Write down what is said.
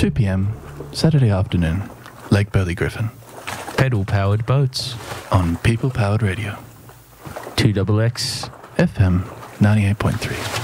2 p.m. Saturday afternoon, Lake Burley Griffin. Pedal-powered boats. On People Powered Radio. 2XX. FM 98.3.